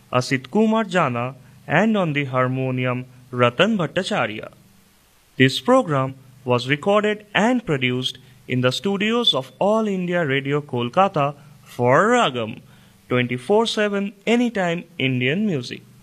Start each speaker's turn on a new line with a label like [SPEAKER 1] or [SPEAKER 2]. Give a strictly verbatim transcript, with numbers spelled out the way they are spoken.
[SPEAKER 1] Asit Kumar Jana, and on the harmonium Ratan Bhattacharya. This program was recorded and produced in the studios of All India Radio Kolkata for Ragam twenty-four seven Anytime Indian Music.